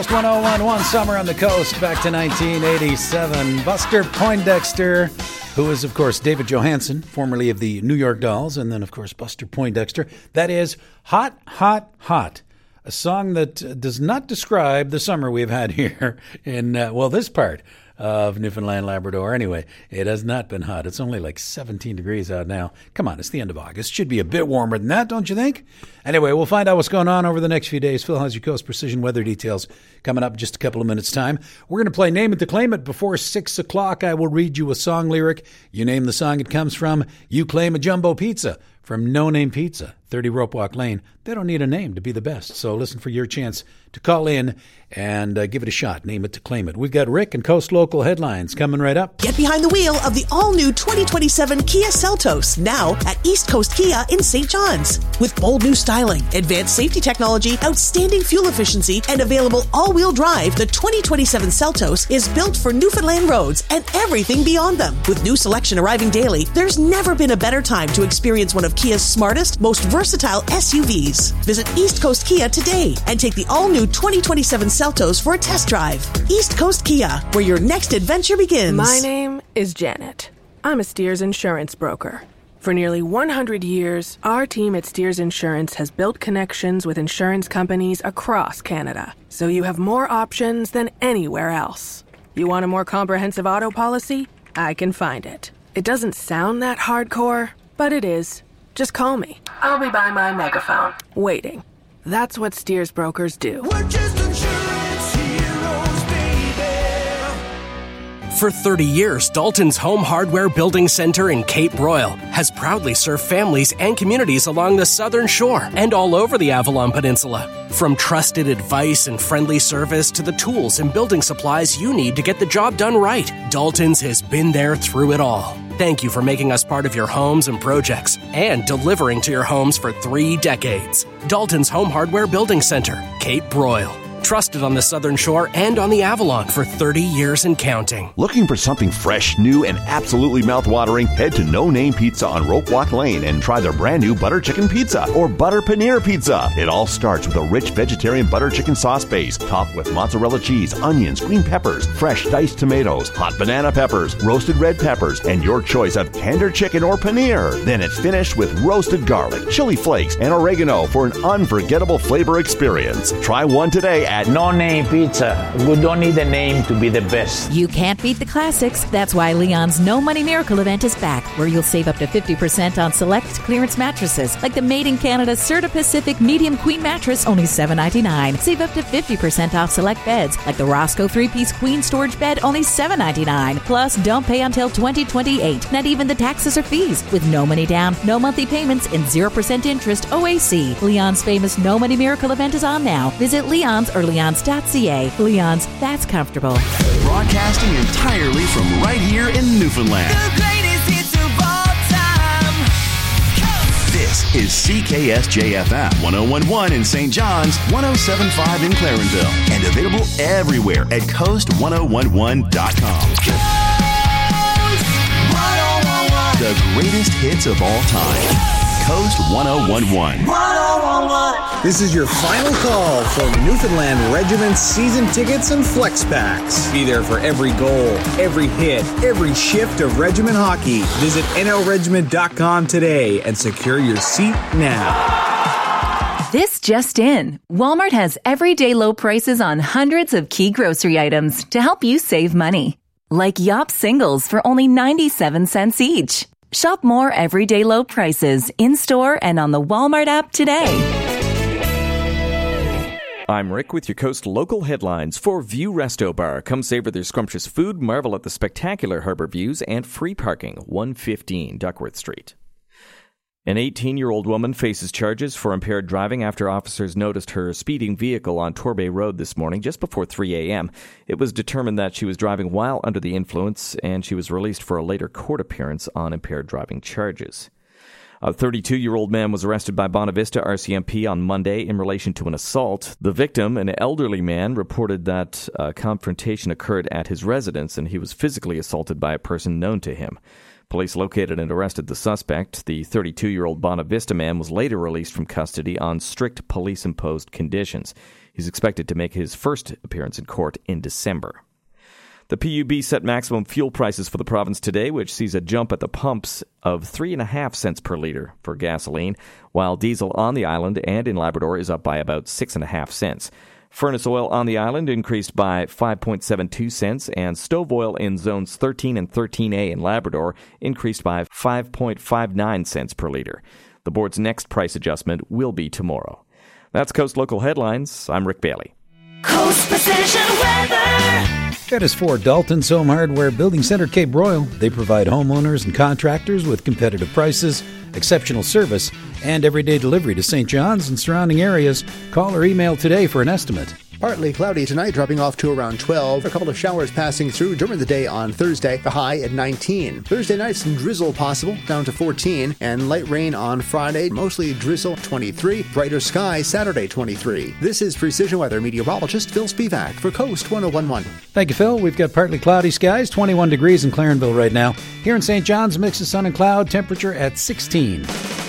1011 Summer on the Coast, back to 1987. Buster Poindexter, who is, of course, David Johansen, formerly of the New York Dolls, and then, of course, Buster Poindexter. That is Hot, Hot, Hot, a song that does not describe the summer we've had here in, this part of Newfoundland, Labrador. Anyway, it has not been hot. It's only like 17 degrees out now. Come on, it's the end of August. Should be a bit warmer than that, don't you think? Anyway, we'll find out what's going on over the next few days. Phil has your Coast Precision weather details coming up in just a couple of minutes' time. We're going to play Name It to Claim It before 6 o'clock. I will read you a song lyric. You name the song it comes from. You claim a jumbo pizza from No Name Pizza, 30 Rope Walk Lane. They don't need a name to be the best, so listen for your chance to call in and give it a shot. Name it to claim it. We've got Rick and Coast Local headlines coming right up. Get behind the wheel of the all-new 2027 Kia Seltos, now at East Coast Kia in St. John's. With bold new styling, advanced safety technology, outstanding fuel efficiency, and available all-wheel drive, the 2027 Seltos is built for Newfoundland roads and everything beyond them. With new selection arriving daily, there's never been a better time to experience one of Kia's smartest, most versatile SUVs. Visit East Coast Kia today and take the all-new 2027 Seltos for a test drive. East Coast Kia, where your next adventure begins. My name is Janet. I'm a Steers insurance broker. For nearly 100 years, our team at Steers Insurance has built connections with insurance companies across Canada, so you have more options than anywhere else. You want a more comprehensive auto policy? I can find it. It doesn't sound that hardcore, but it is. Just call me. I'll be by my megaphone, waiting. That's what Steers brokers do. We're just insurance heroes, baby. For 30 years, Dalton's Home Hardware Building Center in Cape Royal has proudly served families and communities along the southern shore and all over the Avalon Peninsula. From trusted advice and friendly service to the tools and building supplies you need to get the job done right, Dalton's has been there through it all. Thank you for making us part of your homes and projects and delivering to your homes for 3 decades. Dalton's Home Hardware Building Center, Cape Royal. Trusted on the Southern Shore and on the Avalon for 30 years and counting. Looking for something fresh, new, and absolutely mouth-watering? Head to No Name Pizza on Rope Walk Lane and try their brand new butter chicken pizza or butter paneer pizza. It all starts with a rich vegetarian butter chicken sauce base, topped with mozzarella cheese, onions, green peppers, fresh diced tomatoes, hot banana peppers, roasted red peppers, and your choice of tender chicken or paneer. Then it's finished with roasted garlic, chili flakes, and oregano for an unforgettable flavor experience. Try one today at No Name Pizza. We don't need a name to be the best. You can't beat the classics. That's why Leon's No Money Miracle event is back, where you'll save up to 50% on select clearance mattresses, like the Made in Canada Serta Pacific Medium Queen Mattress, only $7.99. Save up to 50% off select beds, like the Roscoe 3-piece Queen Storage Bed, only $7.99. Plus, don't pay until 2028. Not even the taxes or fees. With no money down, no monthly payments, and 0% interest OAC. Leon's famous No Money Miracle event is on now. Visit Leon's or Leon's.ca. Leon's, that's comfortable. Broadcasting entirely from right here in Newfoundland. The greatest hits of all time. Coast. This is CKSJFM 1011 in St. John's, 1075 in Clarenville, and available everywhere at coast1011.com. Coast 1011. The greatest hits of all time. Coast 1011. 1011. This is your final call for Newfoundland Regiment season tickets and flex packs. Be there for every goal, every hit, every shift of Regiment hockey. Visit nlregiment.com today and secure your seat now. This just in. Walmart has everyday low prices on hundreds of key grocery items to help you save money. Like Yop singles for only 97 cents each. Shop more everyday low prices in-store and on the Walmart app today. I'm Rick with your Coast Local headlines for View Resto Bar. Come savor their scrumptious food, marvel at the spectacular harbor views, and free parking, 115 Duckworth Street. An 18-year-old woman faces charges for impaired driving after officers noticed her speeding vehicle on Torbay Road this morning just before 3 a.m. It was determined that she was driving while under the influence, and she was released for a later court appearance on impaired driving charges. A 32-year-old man was arrested by Bonavista RCMP on Monday in relation to an assault. The victim, an elderly man, reported that a confrontation occurred at his residence, and he was physically assaulted by a person known to him. Police located and arrested the suspect. The 32-year-old Bonavista man was later released from custody on strict police-imposed conditions. He's expected to make his first appearance in court in December. The PUB set maximum fuel prices for the province today, which sees a jump at the pumps of 3.5 cents per litre for gasoline, while diesel on the island and in Labrador is up by about 6.5 cents. Furnace oil on the island increased by 5.72 cents, and stove oil in zones 13 and 13A in Labrador increased by 5.59 cents per litre. The board's next price adjustment will be tomorrow. That's Coast Local Headlines. I'm Rick Bailey. Coast Precision Weather. That is for Dalton's Home Hardware Building Center, Cape Royal. They provide homeowners and contractors with competitive prices, exceptional service, and everyday delivery to St. John's and surrounding areas. Call or email today for an estimate. Partly cloudy tonight, dropping off to around 12. A couple of showers passing through during the day on Thursday, the high at 19. Thursday night, some drizzle possible, down to 14. And light rain on Friday, mostly drizzle, 23. Brighter sky, Saturday, 23. This is Precision Weather meteorologist Phil Spivak for Coast 101.1. Thank you, Phil. We've got partly cloudy skies, 21 degrees in Clarenville right now. Here in St. John's, mix of sun and cloud, temperature at 16.